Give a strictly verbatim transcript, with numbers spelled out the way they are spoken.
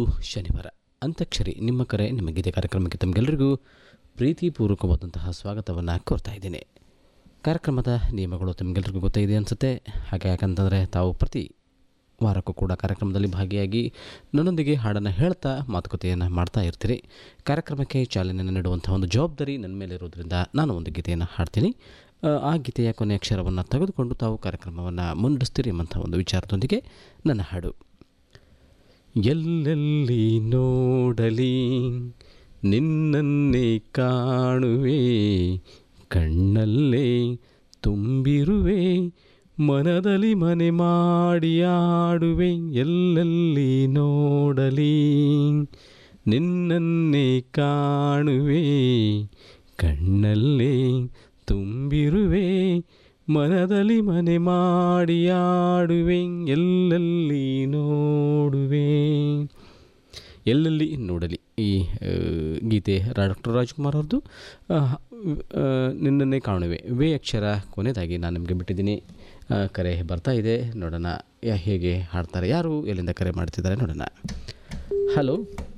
ಶನಿವಾರ ಅಂತ್ಯಾಕ್ಷರಿ ನಿಮ್ಮ ಕರೆ ನಿಮ್ಮ ಗೀತೆ ಕಾರ್ಯಕ್ರಮಕ್ಕೆ ತಮಗೆಲ್ಲರಿಗೂ ಪ್ರೀತಿಪೂರ್ವಕವಾದಂತಹ ಸ್ವಾಗತವನ್ನು ಕೋರ್ತಾ ಇದ್ದೀನಿ. ಕಾರ್ಯಕ್ರಮದ ನಿಯಮಗಳು ತಮಗೆಲ್ಲರಿಗೂ ಗೊತ್ತಾಗಿದೆ ಅನಿಸುತ್ತೆ. ಹಾಗೆ ಯಾಕಂತಂದರೆ ತಾವು ಪ್ರತಿ ವಾರಕ್ಕೂ ಕೂಡ ಕಾರ್ಯಕ್ರಮದಲ್ಲಿ ಭಾಗಿಯಾಗಿ ನನ್ನೊಂದಿಗೆ ಹಾಡನ್ನು ಹೇಳ್ತಾ ಮಾತುಕತೆಯನ್ನು ಮಾಡ್ತಾ ಇರ್ತೀರಿ. ಕಾರ್ಯಕ್ರಮಕ್ಕೆ ಚಾಲನೆಯನ್ನು ನೀಡುವಂಥ ಒಂದು ಜವಾಬ್ದಾರಿ ನನ್ನ ಮೇಲೆ ಇರೋದ್ರಿಂದ ನಾನು ಒಂದು ಗೀತೆಯನ್ನು ಹಾಡ್ತೀನಿ. ಆ ಗೀತೆಯ ಕೊನೆಯ ಅಕ್ಷರವನ್ನು ತೆಗೆದುಕೊಂಡು ತಾವು ಕಾರ್ಯಕ್ರಮವನ್ನು ಮುನ್ನಡೆಸ್ತೀರಿ ಎಂಬಂಥ ಒಂದು ವಿಚಾರದೊಂದಿಗೆ ನನ್ನ ಹಾಡು. ಎಲ್ಲೆಲ್ಲಿ ನೋಡಲಿ ನಿನ್ನನ್ನೇ ಕಾಣುವೆ, ಕಣ್ಣಲ್ಲೇ ತುಂಬಿರುವೆ, ಮನದಲ್ಲಿ ಮನೆ ಮಾಡಿ ಆಡುವೆ. ಎಲ್ಲೆಲ್ಲಿ ನೋಡಲಿ ನಿನ್ನನ್ನೇ ಕಾಣುವೆ, ಕಣ್ಣಲ್ಲೇ ತುಂಬಿರುವೆ, ಮನದಲ್ಲಿ ಮನೆ ಮಾಡಿ ಆಡುವೆ. ಎಲ್ಲೆಲ್ಲಿ ನೋಡುವೆ. ಎಲ್ಲೆಲ್ಲಿ ನೋಡಲಿ ಈ ಗೀತೆ ಡಾಕ್ಟರ್ ರಾಜ್ಕುಮಾರ್ ಅವ್ರದ್ದು. ನಿನ್ನನ್ನೇ ಕಾಣುವೆ ವೇ ಅಕ್ಷರ ಕೊನೆಯದಾಗಿ ನಾನು ನಿಮಗೆ ಬಿಟ್ಟಿದ್ದೀನಿ. ಕರೆ ಬರ್ತಾ ಇದೆ, ನೋಡೋಣ ಹೇಗೆ ಹಾಡ್ತಾರೆ, ಯಾರು ಎಲ್ಲಿಂದ ಕರೆ ಮಾಡ್ತಿದ್ದಾರೆ ನೋಡೋಣ. ಹಲೋ